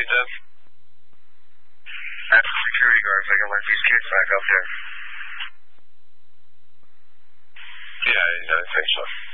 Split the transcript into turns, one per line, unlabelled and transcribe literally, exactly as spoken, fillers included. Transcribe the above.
Deb?
That's the security guards. I can let these kids back up there.
Yeah, I, I think so.